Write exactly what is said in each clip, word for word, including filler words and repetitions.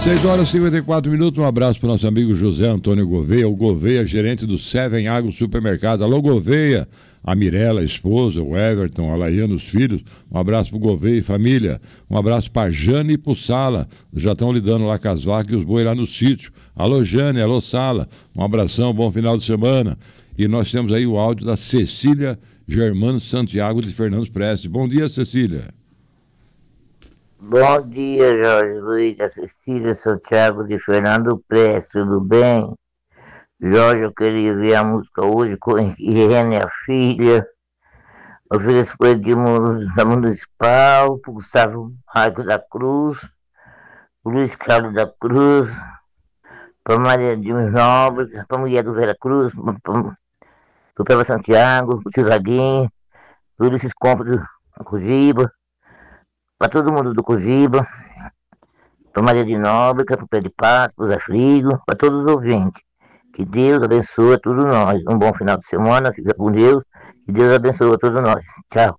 seis horas e cinquenta e quatro minutos, um abraço para o nosso amigo José Antônio Gouveia, o Gouveia, gerente do Seven Agro Supermercado. Alô, Gouveia, a Mirella, a esposa, o Everton, a Laiana, os filhos. Um abraço para o Gouveia e família. Um abraço para a Jane e para o Sala, já estão lidando lá com as vacas e os boi lá no sítio. Alô, Jane, alô, Sala, um abração, bom final de semana. E nós temos aí o áudio da Cecília Germano Santiago de Fernandes Prestes. Bom dia, Cecília. Bom dia, Jorge Luiz, a Cecília Santiago de Fernando Prestes, tudo bem? Jorge, eu queria ver a música hoje com Irene, a filha. Ofereço para o Edmundo da Municipal, para o Gustavo Raico da Cruz, para o Luiz Carlos da Cruz, para Maria de Nobre, para a mulher do Vera Cruz, para o Pela Santiago, para o Tio Zaguinho, para o Ulisses Compra do Cogiba, para todo mundo do Cogiba, para Maria de Nóbrega, para o Pé de Pato, para o Zé Frigo, para todos os ouvintes. Que Deus abençoe a todos nós. Um bom final de semana, fica com Deus. Que Deus abençoe a todos nós. Tchau.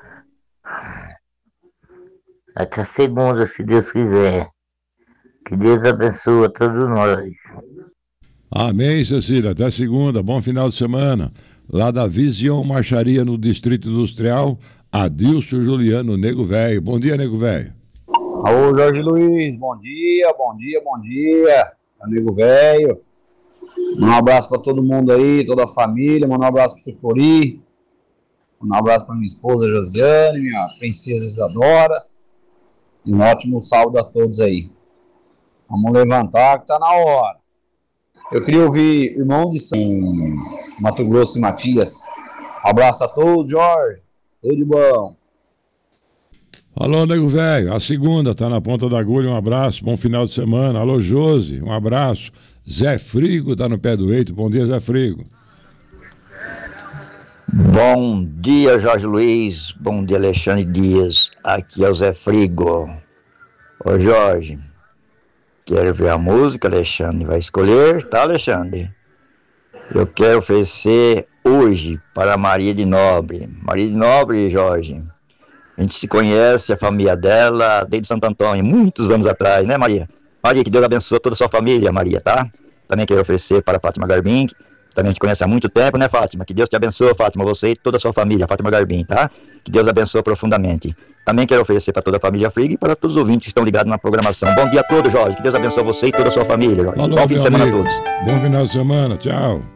Até segunda, se Deus quiser. Que Deus abençoe a todos nós. Amém, Cecília. Até segunda. Bom final de semana. Lá da Vision Marcharia, no Distrito Industrial, Adilson Juliano, Nego Velho. Bom dia, Nego Velho. Alô, Jorge Luiz. Bom dia, bom dia, bom dia. Nego Velho. Um abraço para todo mundo aí, toda a família. Manda um abraço para o Sucuri. Um abraço para minha esposa Josiane, minha princesa Isadora. E um ótimo sábado a todos aí. Vamos levantar que tá na hora. Eu queria ouvir Irmão de São Mato Grosso e Matias. Um abraço a todos, Jorge. Tudo de bom. Alô, Nego Velho. A segunda tá na ponta da agulha. Um abraço. Bom final de semana. Alô, Josi. Um abraço. Zé Frigo tá no pé do eito. Bom dia, Zé Frigo. Bom dia, Jorge Luiz. Bom dia, Alexandre Dias. Aqui é o Zé Frigo. Ô, Jorge, quero ver a música, Alexandre. Vai escolher, tá, Alexandre? Eu quero oferecer hoje para Maria de Nobre. Maria de Nobre, Jorge. A gente se conhece, a família dela, desde Santo Antônio, muitos anos atrás, né, Maria? Maria, que Deus abençoe toda a sua família, Maria, tá? Também quero oferecer para a Fátima Garbim, que também a gente conhece há muito tempo, né, Fátima? Que Deus te abençoe, Fátima, você e toda a sua família, Fátima Garbim, tá? Que Deus abençoe profundamente. Também quero oferecer para toda a família Frigo e para todos os ouvintes que estão ligados na programação. Bom dia a todos, Jorge. Que Deus abençoe você e toda a sua família, Jorge. Alô, bom fim de semana amigo. a todos. Bom final de semana, tchau.